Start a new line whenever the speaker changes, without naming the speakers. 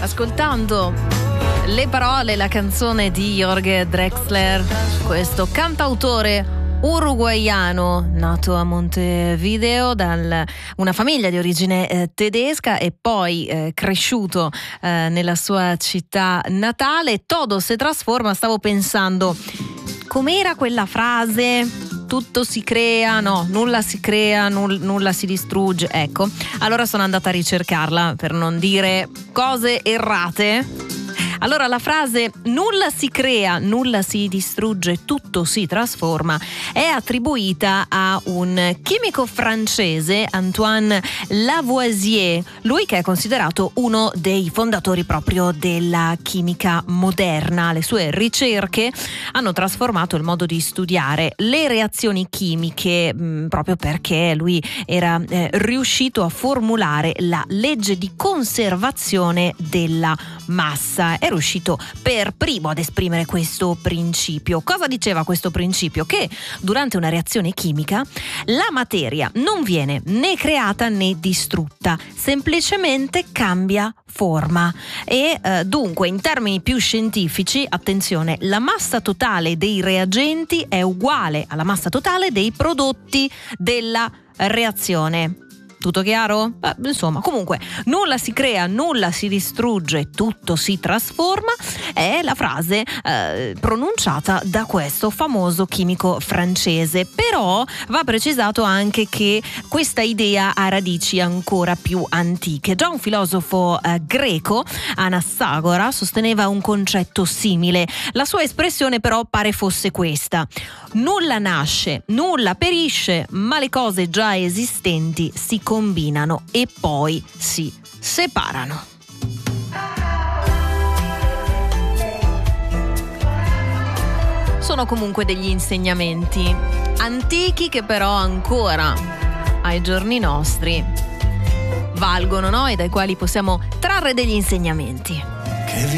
ascoltando le parole, la canzone di Jorge Drexler, questo cantautore uruguaiano nato a Montevideo da una famiglia di origine tedesca e poi cresciuto nella sua città natale. Todo se trasforma. Stavo pensando, com'era quella frase? Tutto si crea, no, nulla si crea, nulla si distrugge. Ecco, allora sono andata a ricercarla per non dire cose errate. Allora la frase nulla si crea, nulla si distrugge, tutto si trasforma è attribuita a un chimico francese, Antoine Lavoisier, lui che è considerato uno dei fondatori proprio della chimica moderna. Le sue ricerche hanno trasformato il modo di studiare le reazioni chimiche proprio perché lui era riuscito a formulare la legge di conservazione della massa. È riuscito per primo ad esprimere questo principio. Cosa diceva questo principio? Che durante una reazione chimica la materia non viene né creata né distrutta, semplicemente cambia forma e dunque in termini più scientifici, attenzione, la massa totale dei reagenti è uguale alla massa totale dei prodotti della reazione. Tutto chiaro? Insomma, comunque, nulla si crea, nulla si distrugge, tutto si trasforma è la frase pronunciata da questo famoso chimico francese. Però va precisato anche che questa idea ha radici ancora più antiche. Già un filosofo greco, Anassagora, sosteneva un concetto simile. La sua espressione però pare fosse questa: nulla nasce, nulla perisce, ma le cose già esistenti si combinano e poi si separano. Sono comunque degli insegnamenti antichi che però ancora ai giorni nostri valgono, no? E dai quali possiamo trarre degli insegnamenti.